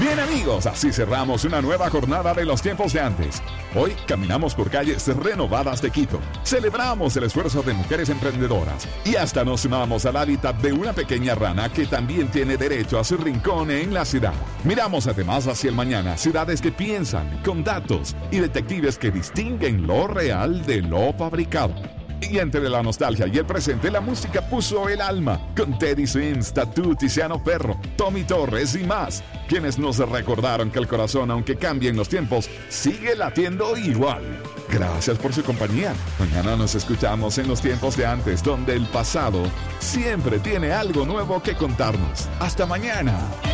Bien amigos, así cerramos una nueva jornada de los tiempos de antes. Hoy caminamos por calles renovadas de Quito. Celebramos el esfuerzo de mujeres emprendedoras y hasta nos sumamos al hábitat de una pequeña rana que también tiene derecho a su rincón en la ciudad. Miramos además hacia el mañana, ciudades que piensan con datos y detectives que distinguen lo real de lo fabricado. Y entre la nostalgia y el presente, la música puso el alma con Teddy Swims, Tatú, Tiziano Ferro, Tommy Torres y más, quienes nos recordaron que el corazón, aunque cambien los tiempos, sigue latiendo igual. Gracias por su compañía. Mañana nos escuchamos en los tiempos de antes, donde el pasado siempre tiene algo nuevo que contarnos. Hasta mañana.